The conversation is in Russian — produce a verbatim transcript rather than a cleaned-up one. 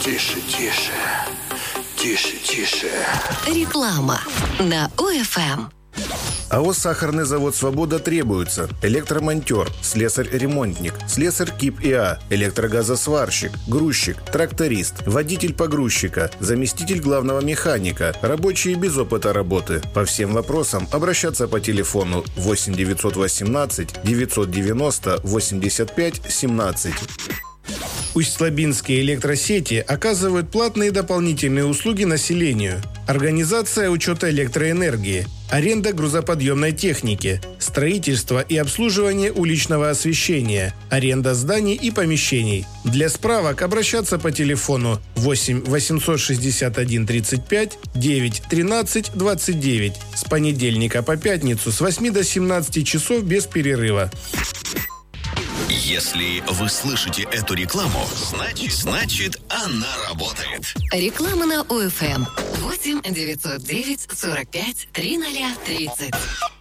Тише, тише, тише, тише. Реклама на ОФМ. АО «Сахарный завод «Свобода» требуется электромонтер, слесарь-ремонтник, слесарь КИП ИА, электрогазосварщик, грузчик, тракторист, водитель погрузчика, заместитель главного механика, рабочие без опыта работы. По всем вопросам обращаться по телефону восемь девятьсот восемнадцать девятьсот девяносто восемьдесят пять семнадцать. Усть-Лабинские электросети оказывают платные дополнительные услуги населению. Организация учета электроэнергии, аренда грузоподъемной техники, строительство и обслуживание уличного освещения, аренда зданий и помещений. Для справок обращаться по телефону восемь восемьсот шестьдесят один тридцать пять девять тринадцать двадцать девять с понедельника по пятницу с восьми до семнадцати часов без перерыва. Если вы слышите эту рекламу, значит, значит она работает. Реклама на ОФМ. восемь девятьсот девять сорок пять тридцать тридцать.